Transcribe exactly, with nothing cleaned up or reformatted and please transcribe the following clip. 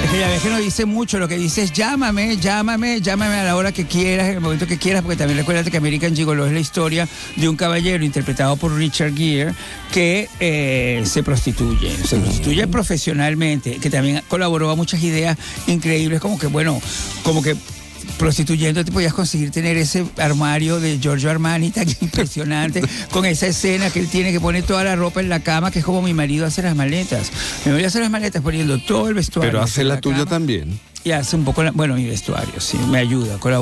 Es que ya ves que no dice mucho, lo que dice es llámame, llámame, llámame a la hora que quieras, en el momento que quieras, porque también recuérdate que American Gigolo es la historia de un caballero interpretado por Richard Gere que eh, se prostituye, se prostituye profesionalmente, que también colaboró a muchas ideas increíbles, como que bueno, como que prostituyendo te podías conseguir tener ese armario de Giorgio Armani tan impresionante, con esa escena que él tiene que poner toda la ropa en la cama, que es como mi marido hace las maletas. Me voy a hacer las maletas poniendo todo el vestuario. Pero hace la, la tuya cama, también. Y hace un poco, la, bueno, mi vestuario, sí, me ayuda, colabora.